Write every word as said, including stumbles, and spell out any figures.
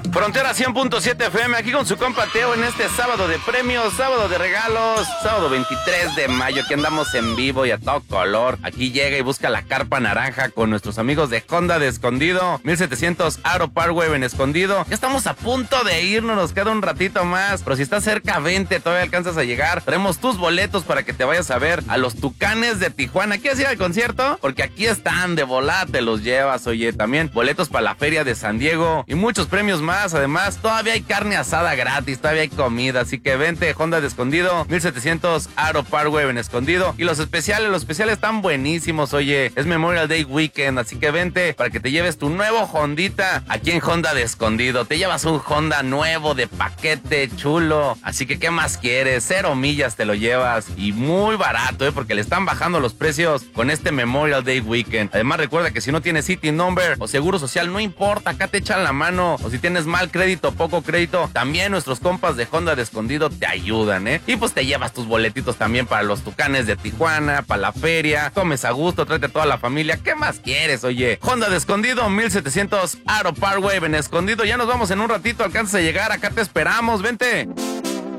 Frontera cien punto siete F M, aquí con su compa Teo en este sábado de premios, sábado de regalos, sábado veintitrés de mayo, que andamos en vivo y a todo color. Aquí llega y busca la carpa naranja con nuestros amigos de Honda de Escondido, mil setecientos Aro Parkway en Escondido. Ya estamos a punto de irnos, nos queda un ratito más, pero si estás cerca, vente, todavía alcanzas a llegar. Traemos tus boletos para que te vayas a ver a los Tucanes de Tijuana. ¿Quieres ir al concierto? Porque aquí están, de volada te los llevas, oye. También boletos para la Feria de San Diego y muchos premios más. Además, todavía hay carne asada gratis, todavía hay comida, así que vente, Honda de Escondido, mil setecientos Aro Parkway en Escondido. Y los especiales, los especiales están buenísimos, oye, es Memorial Day Weekend, así que vente para que te lleves tu nuevo Hondita aquí en Honda de Escondido. Te llevas un Honda nuevo de paquete, chulo, así que ¿qué más quieres? Cero millas te lo llevas y muy barato, eh, porque le están bajando los precios con este Memorial Day Weekend. Además, recuerda que si no tienes City Number o Seguro Social, no importa, acá te echan la mano. O si tienes mal crédito, poco crédito, también nuestros compas de Honda de Escondido te ayudan, ¿eh? Y pues te llevas tus boletitos también para los Tucanes de Tijuana, para la feria, comes a gusto, tráete a toda la familia. ¿Qué más quieres, oye? Honda de Escondido, mil setecientos Aro Parkway en Escondido. Ya nos vamos en un ratito, alcanzas a llegar, acá te esperamos, vente.